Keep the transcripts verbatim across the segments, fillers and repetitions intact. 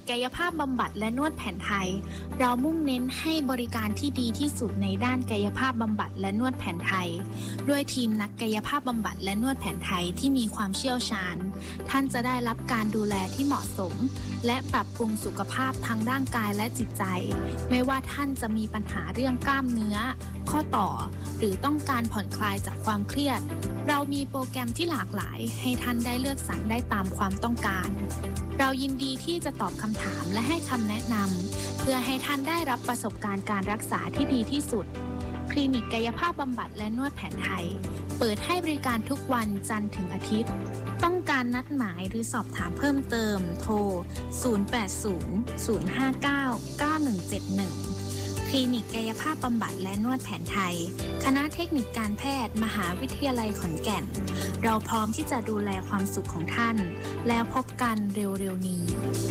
กายภาพบำบัดและนวดแผนไทยเรามุ่งเน้นให้บริการที่ดีที่สุดในด้านกายภาพบำบัดและนวดแผนไทยด้วยทีมนักกายภาพบำบัดและนวดแผนไทยที่มีความเชี่ยวชาญท่านจะได้รับการดูแลที่เหมาะสมและปรับปรุงสุขภาพทางร่างกายและจิตใจไม่ว่าท่านจะมีปัญหาเรื่องกล้ามเนื้อข้อต่อหรือต้องการผ่อนคลายจากความเครียดเรามีโปรแกรมที่หลากหลายให้ท่านได้เลือกสรรได้ตามความต้องการเรายินดีที่จะตอบคำถามและให้คำแนะนำเพื่อให้ท่านได้รับประสบการณ์การรักษาที่ดีที่สุดคลินิกกายภาพบำบัดและนวดแผนไทยเปิดให้บริการทุกวันจันทร์ถึงอาทิตย์ต้องการนัดหมายหรือสอบถามเพิ่มเติมโทรศูนย์ แปด ศูนย์ ศูนย์ ห้า เก้า เก้า หนึ่ง เจ็ด หนึ่งคลินิกกายภาพบำบัดและนวดแผนไทยคณะเทคนิคการแพทย์มหาวิทยาลัยขอนแก่นเราพร้อมที่จะดูแลความสุขของท่านแล้วพบกันเร็วๆนี้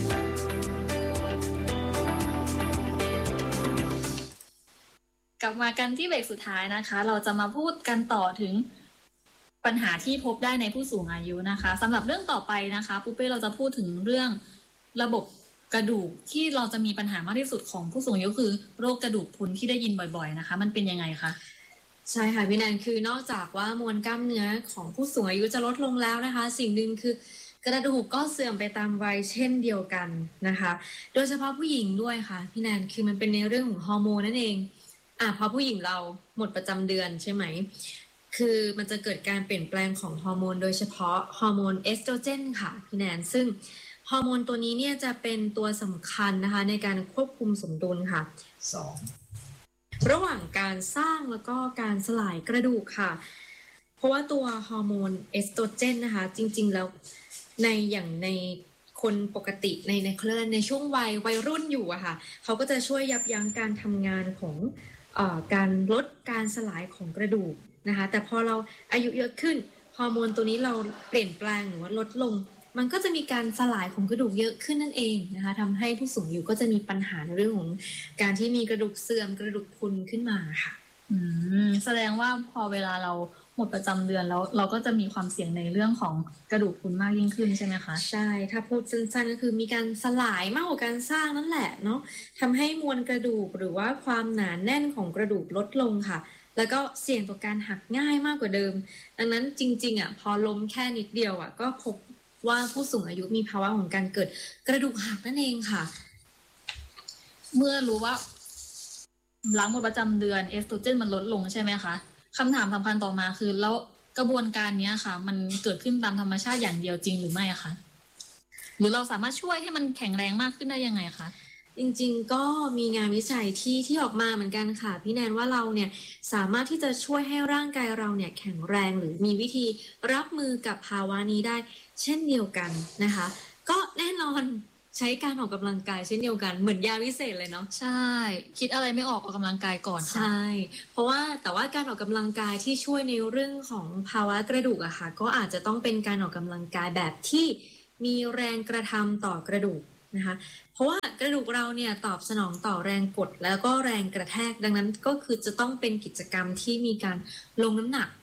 กลับมากันที่เบรกสุดท้ายนะคะเราจะมาพูดกันต่อถึงปัญหาที่พบได้ในผู้สูงอายุนะคะสำหรับเรื่องต่อไปนะคะปุ๊บเป้เราจะพูดถึงเรื่องระบบกระดูกที่เราจะมีปัญหามากที่สุดของผู้สูงอายุคือโรคกระดูกพรุนที่ได้ยินบ่อยๆนะคะมันเป็นยังไงคะใช่ค่ะพี่แนนคือนอกจากว่ามวลกล้ามเนื้อของผู้สูงอายุจะลดลงแล้วนะคะสิ่งหนึ่งคือกระดูกก็เสื่อมไปตามวัยเช่นเดียวกันนะคะโดยเฉพาะผู้หญิงด้วยค่ะพี่แนนคือมันเป็นในเรื่องของฮอร์โมนนั่นเองอ่ะพอผู้หญิงเราหมดประจำเดือนใช่ไหมคือมันจะเกิดการเปลี่ยนแปลงของฮอร์โมนโดยเฉพาะฮอร์โมนเอสโตรเจนค่ะพี่แนนซึ่งฮอร์โมนตัวนี้เนี่ยจะเป็นตัวสำคัญนะคะในการควบคุมสมดุลค่ะสองระหว่างการสร้างแล้วก็การสลายกระดูกค่ะเพราะว่าตัวฮอร์โมนเอสโตรเจนนะคะจริงๆแล้วในอย่างในคนปกติในในเคลื่อนในช่วงวัยวัยรุ่นอยู่อะค่ะเขาก็จะช่วยยับยั้งการทำงานของเอ่อการลดการสลายของกระดูกนะคะแต่พอเราอายุเยอะขึ้นฮอร์โมนตัวนี้เราเปลี่ยนแปลงหรือว่าลดลงมันก็จะมีการสลายของกระดูกเยอะขึ้นนั่นเองนะคะทำให้ผู้สูงอายุก็จะมีปัญหาในเรื่องของการที่มีกระดูกเสื่อมกระดูกพรุนขึ้นมาค่ะอืมแสดงว่าพอเวลาเราหมดประจำเดือนแล้วเราก็จะมีความเสี่ยงในเรื่องของกระดูกพรุนมากยิ่งขึ้นใช่ไหมคะใช่ถ้าพูดสั้นๆก็คือมีการสลายมากกว่าการสร้างนั่นแหละเนาะทำให้มวลกระดูกหรือว่าความหนาแน่นของกระดูกลดลงค่ะแล้วก็เสี่ยงต่อการหักง่ายมากกว่าเดิมดังนั้นจริงๆอ่ะพอล้มแค่นิดเดียวอ่ะก็พบว่าผู้สูงอายุมีภาวะของการเกิดกระดูกหักนั่นเองค่ะเมื่อรู้ว่าหลังหมดประจำเดือนเอสโตรเจนมันลดลงใช่ไหมคะคำถามสำคัญต่อมาคือแล้วกระบวนการนี้ค่ะมันเกิดขึ้นตามธรรมชาติอย่างเดียวจริงหรือไม่คะหรือเราสามารถช่วยให้มันแข็งแรงมากขึ้นได้ยังไงคะจริงๆก็มีงานวิจัยที่ที่ออกมาเหมือนกันค่ะพี่แนนว่าเราเนี่ยสามารถที่จะช่วยให้ร่างกายเราเนี่ยแข็งแรงหรือมีวิธีรับมือกับภาวะนี้ได้เช่นเดียวกันนะคะก็แน่นอนใช้การออกกำลังกายเช่นเดียวกันเหมือนยาวิเศษเลยเนาะใช่คิดอะไรไม่ออกออกกำลังกายก่อนใช่เพราะว่าแต่ว่าการออกกำลังกายที่ช่วยในเรื่องของภาวะกระดูกอะค่ะก็อาจจะต้องเป็นการออกกำลังกายแบบที่มีแรงกระทำต่อกระดูกนะคะเพราะว่ากระดูกเราเนี่ยตอบสนองต่อแรงกดแล้วก็แรงกระแทกดังนั้นก็คือจะต้องเป็นกิจกรรมที่มีการลงน้ำหนัก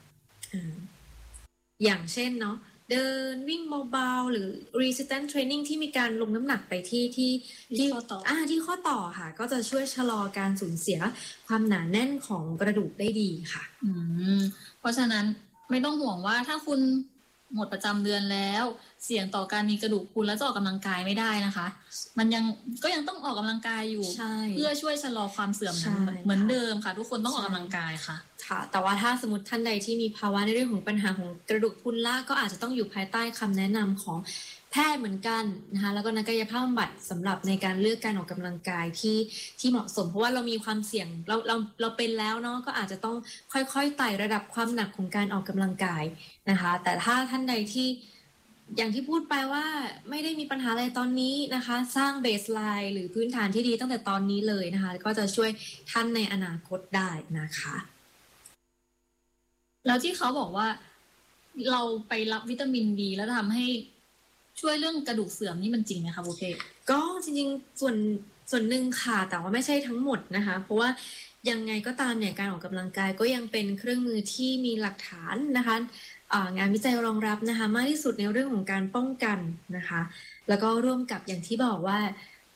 อย่างเช่นเนาะเดินวิ่งเบาๆหรือ resistance training ที่มีการลงน้ำหนักไปที่ที่ที่ข้อต่ออ่าที่ข้อต่อค่ะก็จะช่วยชะลอการสูญเสียความหนาแน่นของกระดูกได้ดีค่ะอืมเพราะฉะนั้นไม่ต้องห่วงว่าถ้าคุณหมดประจำเดือนแล้วเสี่ยงต่อการมีกระดูกพรุนและจะออกกำลังกายไม่ได้นะคะมันยังก็ยังต้องออกกำลังกายอยู่เพื่อช่วยชะลอความเสื่อมนั้นเหมือนเดิมค่ะทุกคนต้องออกกำลังกายค่ะค่ะแต่ว่าถ้าสมมติท่านใดที่มีภาวะในเรื่องของปัญหาของกระดูกพรุนล่าก็อาจจะต้องอยู่ภายใต้คำแนะนำของแพทย์เหมือนกันนะคะแล้วก็นักกายภาพบำบัดสำหรับในการเลือกการออกกำลังกายที่ที่เหมาะสมเพราะว่าเรามีความเสี่ยงเราเราเราเป็นแล้วเนาะก็อาจจะต้องค่อยๆไต่ระดับความหนักของการออกกำลังกายนะคะแต่ถ้าท่านใดที่อย่างที่พูดไปว่าไม่ได้มีปัญหาอะไรตอนนี้นะคะสร้างเบสไลน์หรือพื้นฐานที่ดีตั้งแต่ตอนนี้เลยนะคะก็จะช่วยท่านในอนาคตได้นะคะแล้วที่เขาบอกว่าเราไปรับวิตามินดีแล้วทำให้ช่วยเรื่องกระดูกเสื่อมนี่มันจริงไหมคะโอเคก็จริงๆส่วนส่วนหนึ่งค่ะแต่ว่าไม่ใช่ทั้งหมดนะคะเพราะว่ายังไงก็ตามเนี่ยการออกกำลังกายก็ยังเป็นเครื่องมือที่มีหลักฐานนะคะงานวิจัยรองรับนะคะมากที่สุดในเรื่องของการป้องกันนะคะแล้วก็ร่วมกับอย่างที่บอกว่า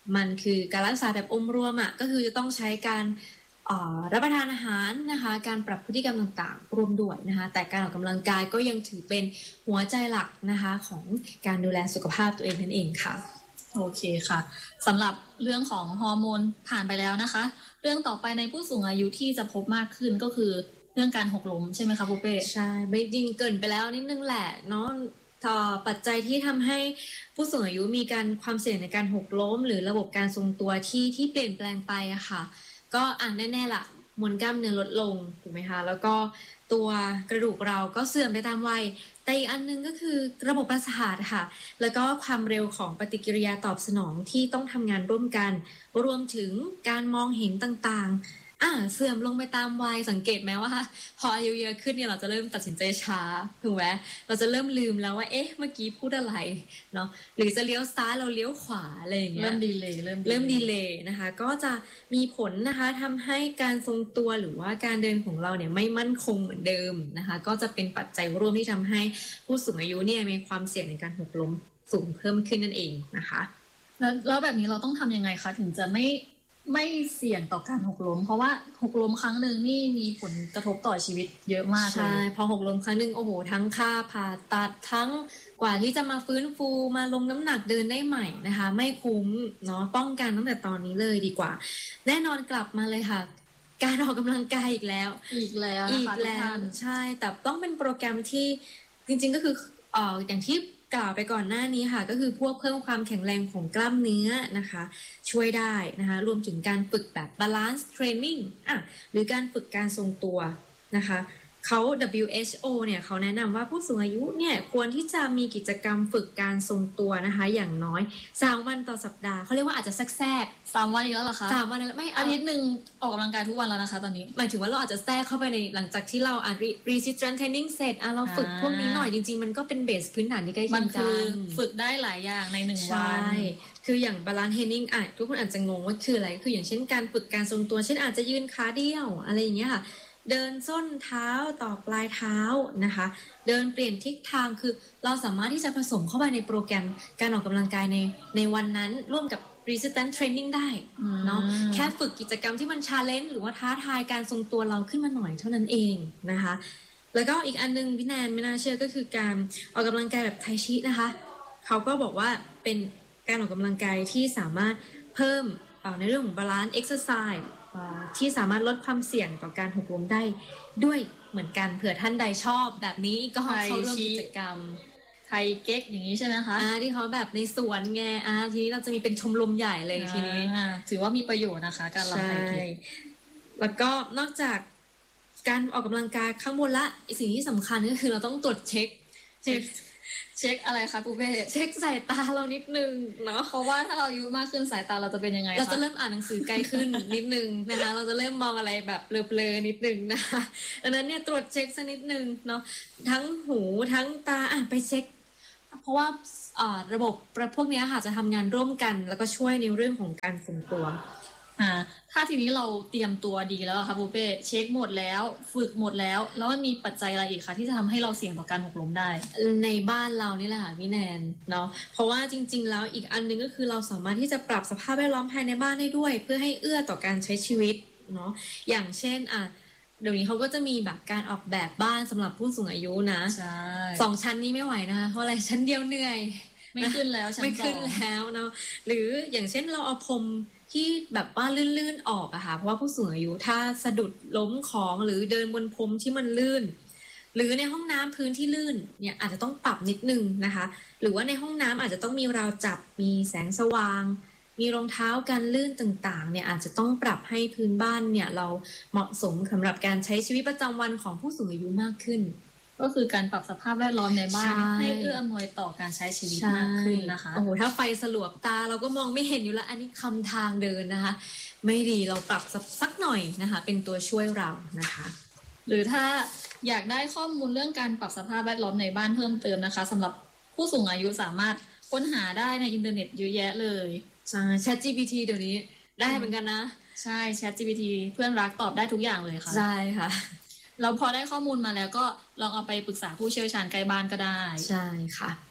มันคือการรักษาแบบองค์รวมอ่ะก็คือจะต้องใช้การรับประทานอาหารนะคะการปรับพฤติกรรมต่างๆรวมด้วยนะคะแต่การออกกำลังกายก็ยังถือเป็นหัวใจหลักนะคะของการดูแลสุขภาพตัวเองนั่นเองค่ะโอเคค่ะสำหรับเรื่องของฮอร์โมนผ่านไปแล้วนะคะเรื่องต่อไปในผู้สูงอายุที่จะพบมากขึ้นก็คือเรื่องการหกล้มใช่ไหมคะปูเป้ใช่ไม่จริงเกินไปแล้วนิดนึงแหละเนาะปัจจัยที่ทำให้ผู้สูงอายุมีการความเสี่ยงในการหกล้มหรือระบบการทรงตัวที่ที่เปลี่ยนแปลงไปอะค่ะก็อ่านแน่ๆล่ะมวลกล้ามเนื้อลดลงถูกไหมคะแล้วก็ตัวกระดูกเราก็เสื่อมไปตามวัยแต่อีกอันนึงก็คือระบบประสาทค่ะแล้วก็ความเร็วของปฏิกิริยาตอบสนองที่ต้องทำงานร่วมกันรวมถึงการมองเห็นต่างๆอ่าเสื่อมลงไปตามวัยสังเกตไหมว่าพออายุเยอะขึ้นเนี่ยเราจะเริ่มตัดสินใจช้าถูกไหมเราจะเริ่มลืมแล้วว่าเอ๊ะเมื่อกี้พูดอะไรเนาะหรือจะเลี้ยวซ้ายเราเลี้ยวขวาอะไรอย่างเงี้ยเริ่มดีเลยเริ่มเริ่มดีเลยนะคะก็จะมีผลนะคะทำให้การทรงตัวหรือว่าการเดินของเราเนี่ยไม่มั่นคงเหมือนเดิมนะคะก็จะเป็นปัจจัยร่วมที่ทำให้ผู้สูงอายุเนี่ยมีความเสี่ยงในการหกล้มสูงเพิ่มขึ้นนั่นเองนะคะแล้วแล้วแบบนี้เราต้องทำยังไงคะถึงจะไม่ไม่เสี่ยงต่อการหกล้มเพราะว่าหกล้มครั้งหนึ่งนี่มีผลกระทบต่อชีวิตเยอะมากเลยใช่พอหกล้มครั้งหนึ่งโอ้โหทั้งค่าผ่าตัดทั้งกว่าที่จะมาฟื้นฟูมาลงน้ำหนักเดินได้ใหม่นะคะไม่คุ้มเนาะป้องกันตั้งแต่ตอนนี้เลยดีกว่าแน่นอนกลับมาเลยค่ะการออกกำลังกายอีกแล้วอีกแล้วอีกแล้วใช่แต่ต้องเป็นโปรแกรมที่จริงๆก็คือเอ่ออย่างที่กล่าวไปก่อนหน้านี้ค่ะก็คือพวกเพิ่มความแข็งแรงของกล้ามเนื้อนะคะช่วยได้นะคะรวมถึงการฝึกแบบ balance training อ่ะหรือการฝึกการทรงตัวนะคะเขา ดับเบิลยู เอช โอ เนี่ยเขาแนะนำว่าผู้สูงอายุเนี่ยควรที่จะมีกิจกรรมฝึกการทรงตัวนะคะอย่างน้อยสามวันต่อสัปดาห์เขาเรียกว่าอาจจะแทรกสามวันอีกแล้วเหรอคะสามวันแล้วไม่อาทิตย์นึงออกกำลังกายทุกวันแล้วนะคะตอนนี้หมายถึงว่าเราอาจจะแทรกเข้าไปในหลังจากที่เราอ่าน resistance training เสร็จอ่ะเราฝึกพวกนี้หน่อยจริงๆมันก็เป็นเบสพื้นฐานที่ใกล้เคียงกันมันคือฝึกได้หลายอย่างในหนึ่งวันใช่คืออย่าง balance training อ่ะทุกคนอาจจะงงว่าคืออะไรคืออย่างเช่นการฝึกการทรงตัวเช่นอาจจะยืนขาเดียวอะไรอย่างเงี้ยค่ะเดินส้นเท้าต่อปลายเท้านะคะเดินเปลี่ยนทิศทางคือเราสามารถที่จะผสมเข้าไปในโปรแกรมการออกกำลังกายในในวันนั้นร่วมกับ resistance training ได้เนาะแค่ฝึกกิจกรรมที่มัน challenge หรือว่าท้าทายการทรงตัวเราขึ้นมาหน่อยเท่านั้นเองนะคะแล้วก็อีกอันนึงพี่แนนไม่น่าเชื่อก็คือการออกกำลังกายแบบไทชินะคะเขาก็บอกว่าเป็นการออกกำลังกายที่สามารถเพิ่มในเรื่องของ balance exerciseที่สามารถลดความเสี่ยงต่อการหกล้มได้ด้วยเหมือนกันเผื่อท่านใดชอบแบบนี้ก็เข้าร่วมกิจกรรมไทยเก๊กอย่างนี้ใช่ไหมคะอ่าที่เขาแบบในสวนไงอ่าทีนี้เราจะมีเป็นชมรมใหญ่เลยทีนี้ถือว่ามีประโยชน์นะคะการรำไทยเก๊กแล้วก็นอกจากการออกกำลังกายข้างบนละสิ่งที่สำคัญก็คือเราต้องตรวจเช็คเช็คเช็คอะไรคะปูเป้เช็คสายตาเรานิดนึงเนาะเพราะว่าถ้าเราอายุมากขึ้นสายตาเราจะเป็นยังไงเราจะเริ่มอ่านหนังสือไกลขึ้นนิดนึงนะคะเราจะเริ่มมองอะไรแบบเบลอๆนิดนึงนะคะดังนั้นเนี่ยตรวจเช็คสักนิดนึงเนาะทั้งหูทั้งตาอ่ะไปเช็คเพราะว่าระบบพวกนี้ค่ะจะทำงานร่วมกันแล้วก็ช่วยในเรื่องของการทรงตัวอ่าถ้าทีนี้เราเตรียมตัวดีแล้วค่ะปูเป้เช็คหมดแล้วฝึกหมดแล้วแล้วมันมีปัจจัยอะไรอีกคะที่จะทำให้เราเสี่ยงต่อการหกล้มได้ในบ้านเรานี่แหละค่ะพี่แนนเนาะเพราะว่าจริงๆแล้วอีกอันนึงก็คือเราสามารถที่จะปรับสภาพแวดล้อมภายในบ้านได้ด้วยเพื่อให้เอื้อต่อการใช้ชีวิตเนาะอย่างเช่นอ่ะเดี๋ยวนี้เขาก็จะมีแบบการออกแบบบ้านสำหรับผู้สูงอายุนะใช่สองชั้นนี้ไม่ไหวนะคะเพราะอะไรชั้นเดียวเหนื่อยไม่ขึ้นแล้วชั้นไม่ขึ้นแล้วเนาะหรืออย่างเช่นเราเอาพรมที่แบบว่าลื่นๆออกอะค่ะเพราะว่าผู้สูงอายุถ้าสะดุดล้มของหรือเดินบนพรมที่มันลื่นหรือในห้องน้ำพื้นที่ลื่นเนี่ยอาจจะต้องปรับนิดนึงนะคะหรือว่าในห้องน้ำอาจจะต้องมีราวจับมีแสงสว่างมีรองเท้ากันลื่นต่างๆเนี่ยอาจจะต้องปรับให้พื้นบ้านเนี่ยเราเหมาะสมสำหรับการใช้ชีวิตประจำวันของผู้สูงอายุมากขึ้นก็คือการปรับสภาพแวดล้อมในบ้านให้เอื้ออำนวยต่อการใช้ชีวิตมากขึ้นนะคะโอ้โหถ้าไฟสลัวตาเราก็มองไม่เห็นอยู่แล้วอันนี้คำทางเดินนะคะไม่ดีเราปรับสักหน่อยนะคะเป็นตัวช่วยเรานะคะหรือถ้าอยากได้ข้อมูลเรื่องการปรับสภาพแวดล้อมในบ้านเพิ่มเติมนะคะสำหรับผู้สูงอายุสามารถค้นหาได้ในอินเทอร์เน็ตเยอะแยะเลยใช่ Chat จี พี ที เดี๋ยวนี้ได้เหมือนกันนะใช่ Chat จี พี ที เพื่อนรักตอบได้ทุกอย่างเลยค่ะใช่ค่ะเราพอได้ข้อมูลมาแล้วก็ลองเอาไปปรึกษาผู้เชี่ยวชาญใกล้บ้านก็ได้ใช่ค่ะ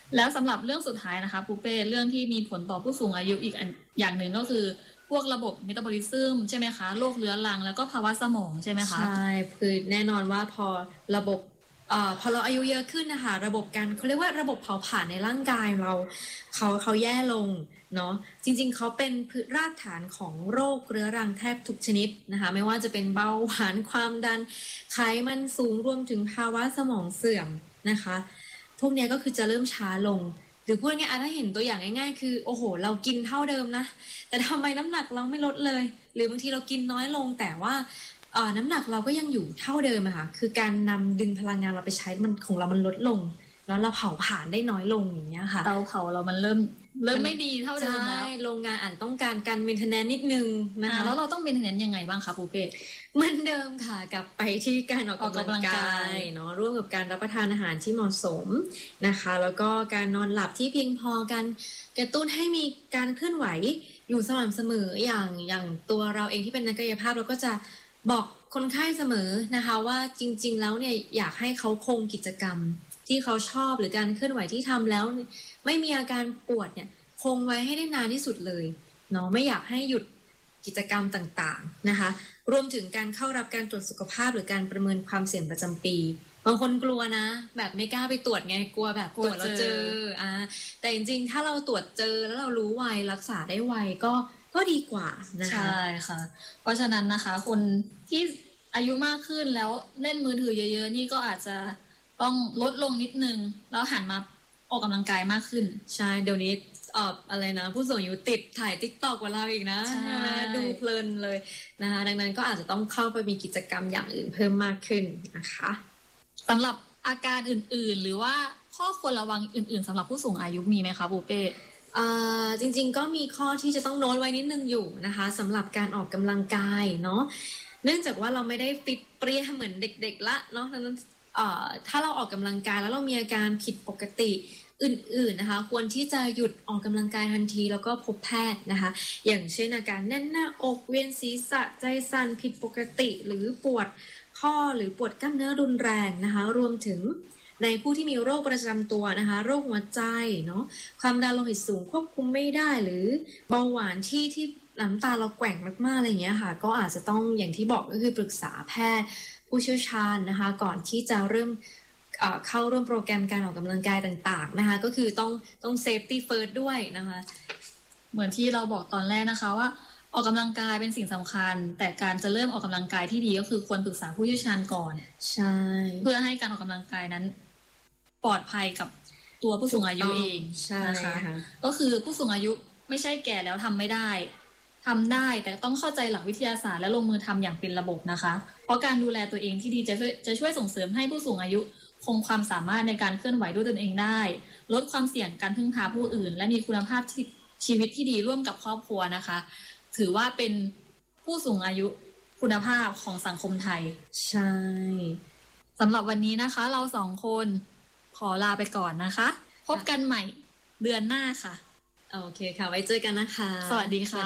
แล้วสำหรับเรื่องสุดท้ายนะคะปูเป้เรื่องที่มีผลต่อผู้สูงอายุอีกอย่างหนึ่งก็คือพวกระบบเมตาบอลิซึมใช่ไหมคะโรคเรื้อรังแล้วก็ภาวะสมองใช่ไหมคะใช่คือแน่นอนว่าพอระบบเอ่อพอเราอายุเยอะขึ้นนะคะระบบการเขาเรียกว่าระบบเผาผลาญในร่างกายเราเขาเขาแย่ลงเนาะจริงๆเขาเป็นพื้นรากฐานของโรคเรื้อรังแทบทุกชนิดนะคะไม่ว่าจะเป็นเบาหวานความดันไขมันสูงรวมถึงภาวะสมองเสื่อมนะคะพวกนี้ก็คือจะเริ่มช้าลงหรือพูดง่ายๆถ้าเห็นตัวอย่างง่ายๆคือโอ้โหเรากินเท่าเดิมนะแต่ทำไมน้ำหนักเราไม่ลดเลยหรือบางทีเรากินน้อยลงแต่ว่าเอ่อน้ำหนักเราก็ยังอยู่เท่าเดิมอะค่ะคือการนำดึงพลังงานเราไปใช้มันของเรามันลดลงแล้วเราเผาผลาญได้น้อยลงอย่างเงี้ยค่ะเตาเผาเรามันเริ่มเริ่มไม่ดีเท่าเดิมแล้วโรงงานอาจต้องการการเมนเทนแนนซ์นิดนึงนะคะแล้วเราต้องเมนเทนแนนซ์ยังไงบ้างคะปูเป้เหมือนเดิมค่ะกลับไปที่การออกกำลังกายเนาะร่วมกับการรับประทานอาหารที่เหมาะสมนะคะแล้วก็การนอนหลับที่เพียงพอการกระตุ้นให้มีการเคลื่อนไหวอยู่สม่ำเสมออย่างอย่างตัวเราเองที่เป็นนักกายภาพเราก็จะบอกคนไข้เสมอนะคะว่าจริงๆแล้วเนี่ยอยากให้เขาคงกิจกรรมที่เขาชอบหรือการเคลื่อนไหวที่ทำแล้วไม่มีอาการปวดเนี่ยคงไว้ให้ได้นานที่สุดเลยเนาะไม่อยากให้หยุดกิจกรรมต่างๆนะคะรวมถึงการเข้ารับการตรวจสุขภาพหรือการประเมินความเสี่ยงประจำปีบางคนกลัวนะแบบไม่กล้าไปตรวจไงกลัวแบบตรวจแล้วเจออ่าแต่จริงๆถ้าเราตรวจเจอแล้วเรารู้ไวรักษาได้ไวก็ก็ดีกว่านะคะใช่ค่ะเพราะฉะนั้นนะคะคนที่อายุมากขึ้นแล้วเล่นมือถือเยอะๆนี่ก็อาจจะต้องลดลงนิดนึงแล้วหันมาออกกำลังกายมากขึ้นใช่เดี๋ยวนี้ออกอะไรนะผู้สูงอายุติดถ่ายติ๊กต็อกกว่าเราอีกนะดูเพลินเลยนะคะดังนั้นก็อาจจะต้องเข้าไปมีกิจกรรมอย่างอื่นเพิ่มมากขึ้นนะคะสำหรับอาการอื่นๆหรือว่าข้อควรระวังอื่นๆสำหรับผู้สูงอายุมีไหมคะปูเป้อ่าจริงๆก็มีข้อที่จะต้องโน้ตไว้นิดนึงอยู่นะคะสำหรับการออกกำลังกายเนาะเนื่องจากว่าเราไม่ได้ฟิตเปรี้ยเหมือนเด็กๆละเนาะดังนั้นถ้าเราออกกำลังกายแล้วเรามีอาการผิดปกติอื่นๆนะคะควรที่จะหยุดออกกำลังกายทันทีแล้วก็พบแพทย์นะคะอย่างเช่นอาการแน่นหน้าอกเวียนศีรษะใจสั่นผิดปกติหรือปวดข้อหรือปวดกล้ามเนื้อรุนแรงนะคะรวมถึงในผู้ที่มีโรคประจำตัวนะคะโรคหัวใจเนาะความดันโลหิตสูงควบคุมไม่ได้หรือเบาหวานที่ที่น้ำตาเราแกว่งมากๆอะไรอย่างเงี้ยค่ะก็อาจจะต้องอย่างที่บอกก็คือปรึกษาแพทย์ผู้เชี่ยวชาญนะคะก่อนที่จะเริ่มเข้าร่วมโปรแกรมการออกกำลังกายต่างๆนะคะก็คือต้องต้องเซฟตี้เฟิร์สด้วยนะคะเหมือนที่เราบอกตอนแรกนะคะว่าออกกำลังกายเป็นสิ่งสำคัญแต่การจะเริ่มออกกำลังกายที่ดีก็คือควรปรึกษาผู้เชี่ยวชาญก่อนใช่เพื่อให้การออกกำลังกายนั้นปลอดภัยกับตัวผู้สูงอายุเองนะคะก็คือผู้สูงอายุไม่ใช่แก่แล้วทำไม่ได้ทำได้แต่ต้องเข้าใจหลักวิทยาศาสตร์และลงมือทำอย่างเป็นระบบนะคะเพราะการดูแลตัวเองที่ดีจะจะช่วยส่งเสริมให้ผู้สูงอายุคงความสามารถในการเคลื่อนไหวด้วยตนเองได้ลดความเสี่ยงการพึ่งพาผู้อื่นและมีคุณภาพชีวิตที่ดีร่วมกับครอบครัวนะคะถือว่าเป็นผู้สูงอายุคุณภาพของสังคมไทยใช่สำหรับวันนี้นะคะเราสองคนขอลาไปก่อนนะคะพบกันใหม่เดือนหน้าค่ะโอเคค่ะไว้เจอกันนะคะสวัสดีค่ะ